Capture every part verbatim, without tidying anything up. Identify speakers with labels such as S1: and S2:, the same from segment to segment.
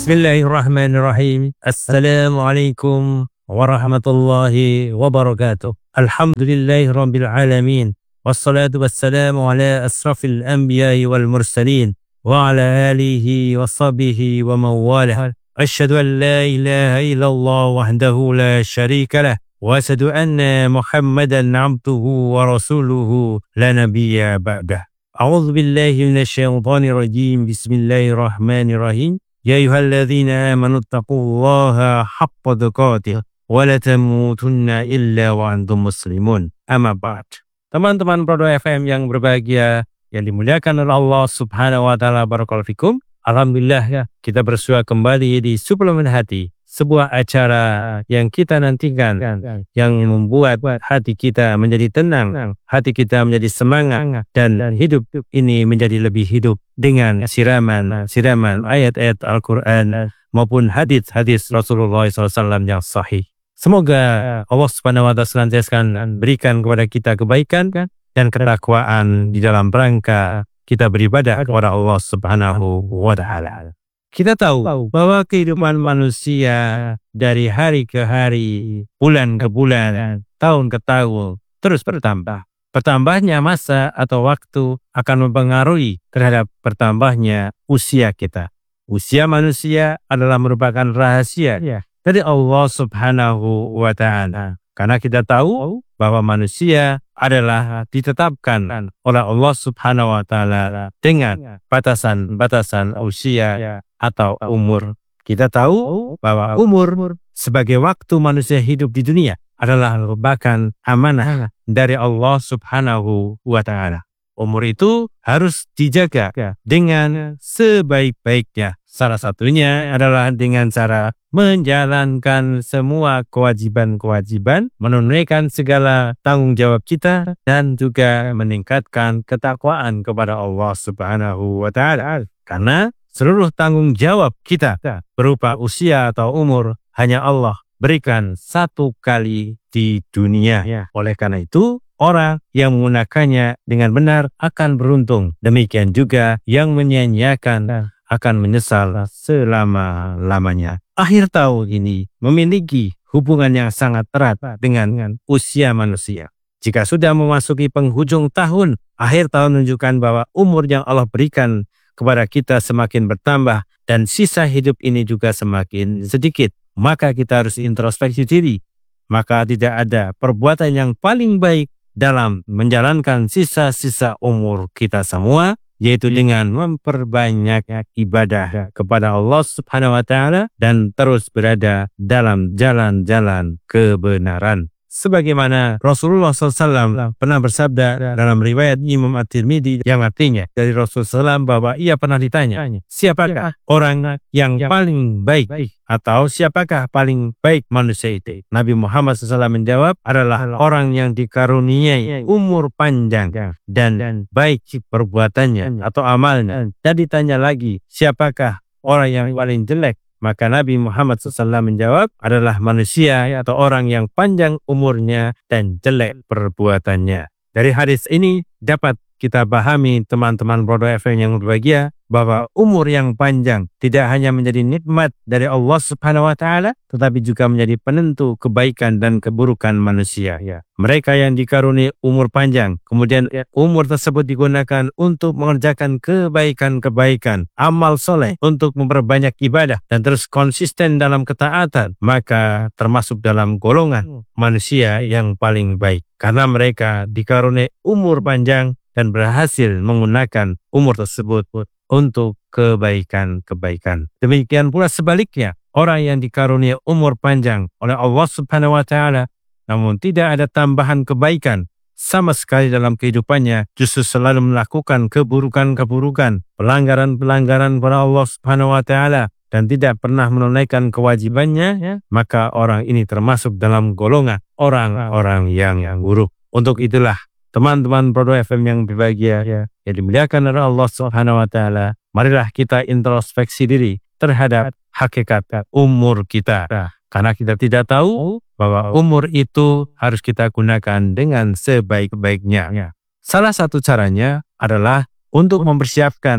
S1: Bismillahirrahmanirrahim. Assalamualaikum warahmatullahi wabarakatuh. Alhamdulillahi rabbil alamin. Wassalatu wassalamu ala asrafil anbiya'i wal mursalin. Wa ala alihi wa sahbihi wa mawalah. Asyhadu an la ilaha illallah wahdahu la syarika lah. Wa asyhadu anna Muhammadan abduhu wa rasuluhu la nabiyya ba'dah. A'udzu billahi minasyaitonir rajim. Bismillahirrahmanirrahim. Ya ayyuhalladzina amanu taqullaha haqqa tuqatih wa la tamutunna illa wa antum muslimun. Amma ba'd. Teman-teman Prodo F M yang berbahagia, yang dimuliakan oleh Allah Subhanahu wa taala, barakallahu fikum. Alhamdulillah ya, kita bersua kembali di Suplemen Hati, sebuah acara yang kita nantikan, yang membuat hati kita menjadi tenang, hati kita menjadi semangat, dan hidup ini menjadi lebih hidup dengan siraman siraman ayat-ayat Al-Quran maupun hadis-hadis Rasulullah shallallahu alaihi wasallam yang sahih. Semoga Allah Subhanahu wa taala senantiasa berikan kepada kita kebaikan dan ketakwaan di dalam rangka kita beribadah kepada Allah Subhanahu wa taala. Kita tahu bahwa kehidupan manusia dari hari ke hari, bulan ke bulan, tahun ke tahun terus bertambah. Bertambahnya masa atau waktu akan mempengaruhi terhadap bertambahnya usia kita. Usia manusia adalah merupakan rahasia dari Allah Subhanahu wa taala. Karena kita tahu bahwa manusia adalah ditetapkan oleh Allah Subhanahu wa taala dengan batasan-batasan usia atau umur. Kita tahu bahwa umur sebagai waktu manusia hidup di dunia adalah merupakan amanah dari Allah Subhanahu wa taala. Umur itu harus dijaga dengan sebaik-baiknya. Salah satunya adalah dengan cara menjalankan semua kewajiban-kewajiban, menunaikan segala tanggung jawab kita, dan juga meningkatkan ketakwaan kepada Allah Subhanahu wa taala. Karena seluruh tanggung jawab kita berupa usia atau umur hanya Allah berikan satu kali di dunia. Oleh karena itu, orang yang menggunakannya dengan benar akan beruntung. Demikian juga yang menyia-nyiakan akan menyesal selama-lamanya. Akhir tahun ini memiliki hubungan yang sangat erat dengan usia manusia. Jika sudah memasuki penghujung tahun, akhir tahun menunjukkan bahwa umur yang Allah berikan kepada kita semakin bertambah dan sisa hidup ini juga semakin sedikit. Maka kita harus introspeksi diri. Maka tidak ada perbuatan yang paling baik dalam menjalankan sisa-sisa umur kita semua, yaitu dengan memperbanyak ibadah kepada Allah Subhanahu wa taala dan terus berada dalam jalan-jalan kebenaran. Sebagaimana Rasulullah shallallahu alaihi wasallam pernah bersabda dalam riwayat Imam At-Tirmidzi, yang artinya dari Rasulullah shallallahu alaihi wasallam bahwa ia pernah ditanya, siapakah orang yang paling baik atau siapakah paling baik manusia itu? Nabi Muhammad shallallahu alaihi wasallam menjawab, adalah orang yang dikaruniai umur panjang dan baik perbuatannya atau amalnya. Dan ditanya lagi, siapakah orang yang paling jelek? Maka Nabi Muhammad shallallahu alaihi wasallam menjawab, adalah manusia atau orang yang panjang umurnya dan jelek perbuatannya. Dari hadis ini dapat kita pahami, teman-teman Prodo F M yang berbahagia, bahwa umur yang panjang tidak hanya menjadi nikmat dari Allah Subhanahu wa taala, tetapi juga menjadi penentu kebaikan dan keburukan manusia. Ya. Mereka yang dikaruniai umur panjang, kemudian umur tersebut digunakan untuk mengerjakan kebaikan-kebaikan, amal soleh, untuk memperbanyak ibadah dan terus konsisten dalam ketaatan, maka termasuk dalam golongan manusia yang paling baik. Karena mereka dikaruniai umur panjang dan berhasil menggunakan umur tersebut untuk kebaikan-kebaikan. Demikian pula sebaliknya, orang yang dikaruniai umur panjang oleh Allah Subhanahu wa taala namun tidak ada tambahan kebaikan sama sekali dalam kehidupannya, justru selalu melakukan keburukan-keburukan, pelanggaran-pelanggaran kepada Allah Subhanahu wa taala dan tidak pernah menunaikan kewajibannya, ya, maka orang ini termasuk dalam golongan orang-orang yang buruk. Untuk itulah teman-teman Prodo F M yang berbahagia, ya, yang dimuliakan oleh Allah Subhanahu wa taala, marilah kita introspeksi diri terhadap hakikat umur kita. Karena kita tidak tahu bahwa umur itu harus kita gunakan dengan sebaik-baiknya. Salah satu caranya adalah untuk mempersiapkan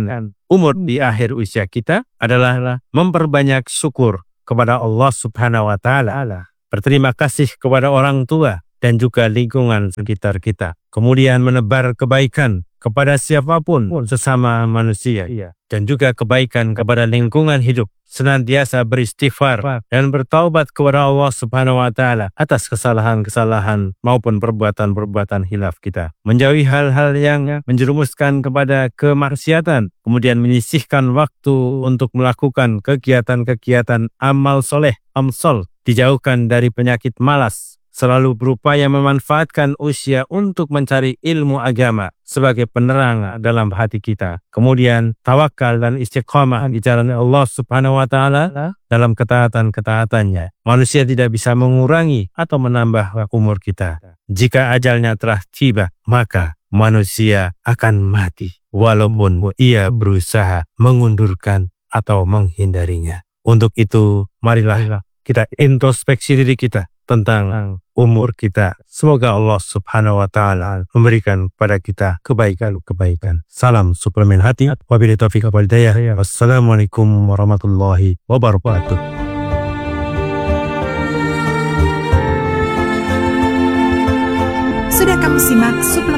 S1: umur di akhir usia kita adalah memperbanyak syukur kepada Allah Subhanahu wa Ta'ala, berterima kasih kepada orang tua dan juga lingkungan sekitar kita, kemudian menebar kebaikan kepada siapapun sesama manusia, dan juga kebaikan kepada lingkungan hidup, senantiasa beristighfar dan bertaubat kepada Allah Subhanahu wa Ta'ala atas kesalahan-kesalahan maupun perbuatan-perbuatan hilaf kita, menjauhi hal-hal yang menjerumuskan kepada kemaksiatan, kemudian menyisihkan waktu untuk melakukan kegiatan-kegiatan amal soleh, amsol, dijauhkan dari penyakit malas, selalu berupaya memanfaatkan usia untuk mencari ilmu agama sebagai penerang dalam hati kita. Kemudian tawakal dan istiqamah di jalan Allah Subhanahu wa Ta'ala dalam ketaatan-ketaatannya. Manusia tidak bisa mengurangi atau menambah umur kita. Jika ajalnya telah tiba, maka manusia akan mati walaupun ia berusaha mengundurkan atau menghindarinya. Untuk itu, marilah kita introspeksi diri kita tentang umur kita. Semoga Allah Subhanahu wa Ta'ala memberikan kepada kita kebaikan-kebaikan. Salam suplemen hati. Wabillahi taufiq wal hidayah. Wassalamualaikum warahmatullahi wabarakatuh.
S2: Sudah kamu simak suplemen